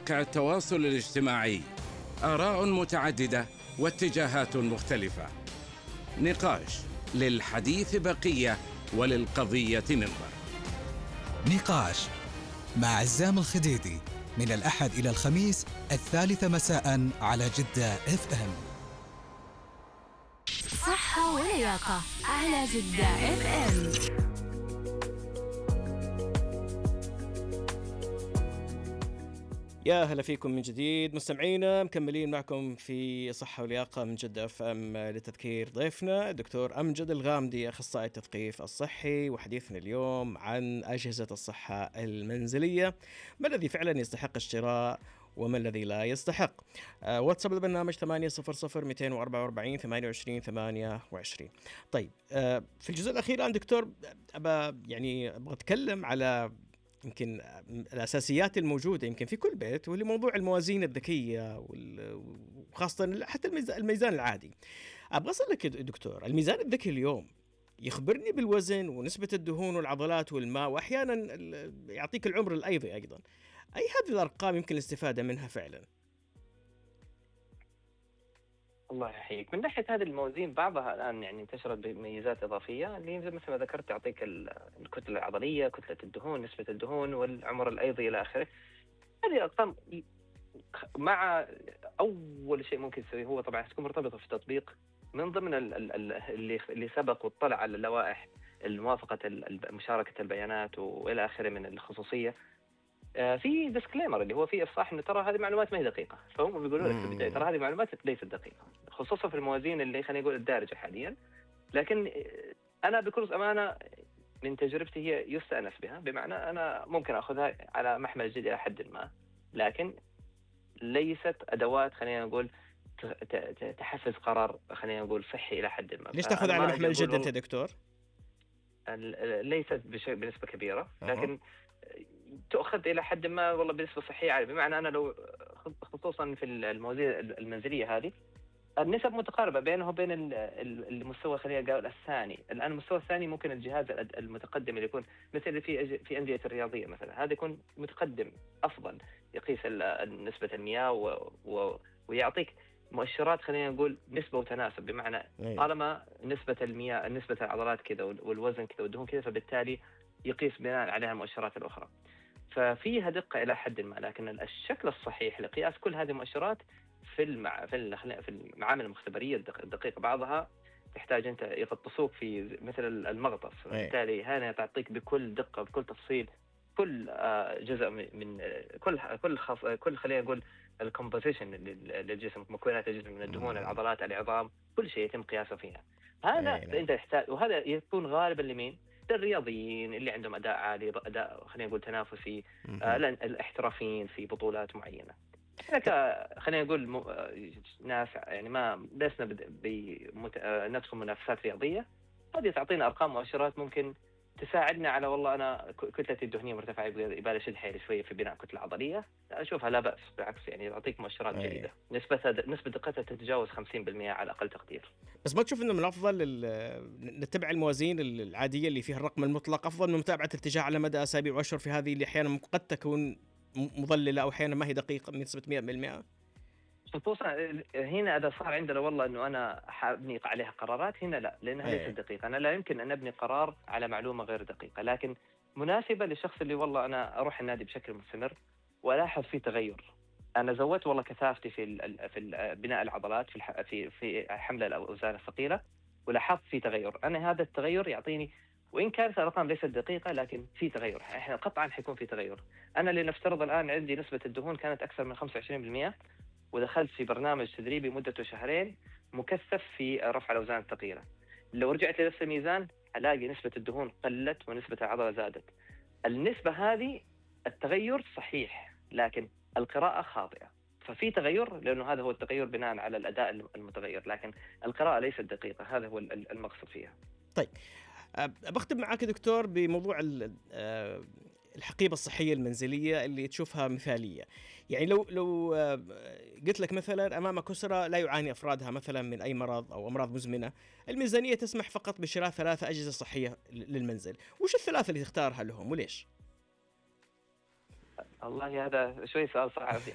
مواقع التواصل الاجتماعي آراء متعددة واتجاهات مختلفة. نقاش للحديث بقية وللقضية منظر. نقاش مع عزام الخديدي من الأحد إلى الخميس 3 مساء على جدة FM. صحة ولياقة على جدة FM. يا هلا فيكم من جديد مستمعينا، مكملين معكم في صحة ولياقة من جدة FM. لتذكير ضيفنا الدكتور أمجد الغامدي، أخصائي التثقيف الصحي، وحديثنا اليوم عن أجهزة الصحة المنزلية، ما الذي فعلا يستحق الشراء وما الذي لا يستحق. واتساب البرنامج 800-244-28-28. طيب، في الجزء الأخير الآن دكتور أبغى أتكلم على يمكن الأساسيات الموجودة يمكن في كل بيت، واللي موضوع الموازين الذكية وخاصة حتى الميزان العادي. أبغى أسألك دكتور، الميزان الذكي اليوم يخبرني بالوزن ونسبة الدهون والعضلات والماء، وأحيانا يعطيك العمر الأيضي أيضا. أي هذه الأرقام يمكن الاستفادة منها فعلا؟ الله يحييك. من ناحية هذه الموازين بعضها الآن يعني انتشرت بميزات إضافية اللي مثل ما ذكرت تعطيك الكتلة العضلية، كتلة الدهون، نسبة الدهون والعمر الأيضي إلى آخره. هذه الأرقام مع أول شيء ممكن تسويه هو طبعا تكون مرتبطة في التطبيق من ضمن اللي سبق واطلع على اللوائح الموافقة مشاركة البيانات وإلى آخره من الخصوصية. في ديسكليمر اللي هو فيه إفصاح إنه ترى هذه معلومات ما هي دقيقة، فهم بيقولوا لك في البداية ترى هذه معلومات ليست دقيقة، خصوصا في الموازين اللي خلينا نقول الدارجة حاليا. لكن أنا بكل أمانة من تجربتي هي يستأنس بها، بمعنى أنا ممكن أخذها على محمل الجد إلى حد ما، لكن ليست أدوات خلينا نقول تحفز قرار خلينا نقول صحي إلى حد ما. ليش تأخذ على محمل الجد أنت دكتور؟ ليست بنسبة كبيرة، لكن تأخذ إلى حد ما والله بنسبة صحية عالية. بمعنى أنا لو خصوصا في الموازين المنزلية هذه النسب متقاربة بينه وبين المستوى خلينا نقول الثاني. الآن المستوى الثاني ممكن الجهاز المتقدم اللي يكون مثل في أندية الرياضية مثلا، هذا يكون متقدم أفضل، يقيس نسبة المياه ويعطيك مؤشرات خلينا نقول نسبة وتناسب. بمعنى طالما نسبة المياه، نسبة العضلات كذا والوزن كذا والدهون كذا، فبالتالي يقيس بناء عليها المؤشرات الأخرى، ففيها دقة إلى حد ما. لكن الشكل الصحيح لقياس كل هذه المؤشرات في المعامل المختبرية الدقيقة بعضها تحتاج أنت يغطسوك في مثل المغطس، بالتالي هنا تعطيك بكل دقة بكل تفصيل كل جزء من كل خلينا نقول الكومبوزيشن للجسم، مكونات الجسم من الدهون، العضلات، العظام، كل شيء يتم قياسه فيها. هذا أنت تحتاج، وهذا يكون غالبا لمين؟ الرياضيين اللي عندهم أداء عالي، أداء خلينا نقول تنافسي، الاحترافيين في بطولات معينة. خلينا نقول ناس يعني ما لسنا ندخل منافسات رياضية، هذه تعطينا أرقام مؤشرات ممكن تساعدنا على والله أنا كتلتي الدهنية مرتفعة يبالي أشد حيلي شوية في بناء كتلة عضلية، أشوفها لا بأس، بالعكس يعني تعطيك مؤشرات جيدة. نسبة دقتها تتجاوز 50% على أقل تقدير. بس ما تشوف إنه من الأفضل نتبع الموازين العادية اللي فيها الرقم المطلق أفضل من متابعة الارتجاع على مدى أسابيع وأشهر في هذه اللي أحيانا قد تكون مضللة أو أحيانا ما هي دقيقة بنسبة 100%؟ خصوصا هنا إذا صار عندنا والله أنه أنا حابني عليها قرارات، هنا لا، لأنها ليست دقيقة. أنا لا يمكن أن أبني قرار على معلومة غير دقيقة، لكن مناسبة للشخص اللي والله أنا أروح النادي بشكل مستمر ولاحظ فيه تغير. أنا زودت والله كثافتي في بناء العضلات في حمل الأوزان الثقيلة، ولاحظت فيه تغير. أنا هذا التغير يعطيني، وإن كانت الأرقام ليست دقيقة لكن في تغير، إحنا قطعا حيكون في تغير. أنا لنفترض الآن عندي نسبة الدهون كانت أكثر من 25%، ودخلت في برنامج تدريبي مدته 2 شهر مكثف في رفع الأوزان الثقيلة. لو رجعت لنفس الميزان ألاقي نسبة الدهون قلت ونسبة العضلة زادت. النسبة هذه التغير صحيح، لكن القراءة خاطئة. ففي تغير لأنه هذا هو التغير بناء على الأداء المتغير، لكن القراءة ليست دقيقة، هذا هو المقصد فيها. طيب، بختم معاك دكتور بموضوع الحقيبة الصحية المنزلية اللي تشوفها مثالية. يعني لو قلت لك مثلا أمامك أسرة لا يعاني أفرادها مثلا من أي مرض أو أمراض مزمنة، الميزانية تسمح فقط بشراء 3 أجهزة صحية للمنزل، وش ال3 اللي تختارها لهم وليش؟ والله هذا شوي سؤال صعب